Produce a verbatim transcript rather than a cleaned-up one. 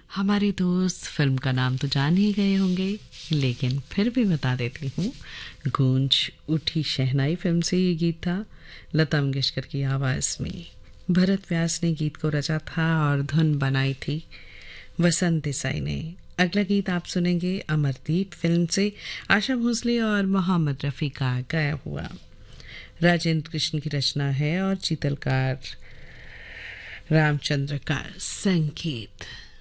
हमारे दोस्त फिल्म का नाम तो जान ही गए होंगे, लेकिन फिर भी बता देती हूँ। गूंज उठी शहनाई फिल्म से ये गीत था, लता मंगेशकर की आवाज़ में। भरत व्यास ने गीत को रचा था और धुन बनाई थी वसंत देसाई ने। अगला गीत आप सुनेंगे अमरदीप फिल्म से, आशा भोसले और मोहम्मद रफ़ी का गाया हुआ। राजेंद्र कृष्ण की रचना है और चीतलकार रामचंद्र का संगीत।